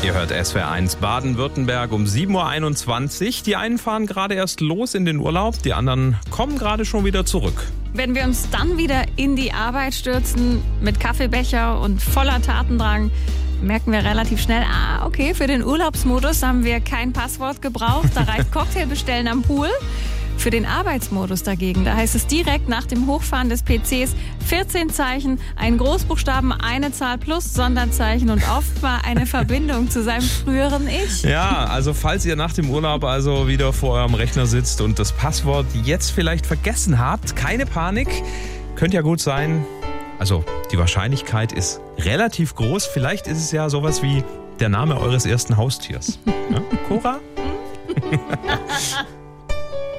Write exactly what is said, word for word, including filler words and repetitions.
Ihr hört S W R eins Baden-Württemberg um sieben Uhr einundzwanzig. Die einen fahren gerade erst los in den Urlaub, die anderen kommen gerade schon wieder zurück. Wenn wir uns dann wieder in die Arbeit stürzen mit Kaffeebecher und voller Tatendrang, merken wir relativ schnell, ah, okay, für den Urlaubsmodus haben wir kein Passwort gebraucht, da reicht Cocktail bestellen am Pool. Für den Arbeitsmodus dagegen, da heißt es direkt nach dem Hochfahren des P Cs vierzehn Zeichen, ein Großbuchstaben, eine Zahl plus Sonderzeichen und oft mal eine Verbindung zu seinem früheren Ich. Ja, also falls ihr nach dem Urlaub also wieder vor eurem Rechner sitzt und das Passwort jetzt vielleicht vergessen habt, keine Panik, könnte ja gut sein. Also die Wahrscheinlichkeit ist relativ groß. Vielleicht ist es ja sowas wie der Name eures ersten Haustiers. Ja, Cora?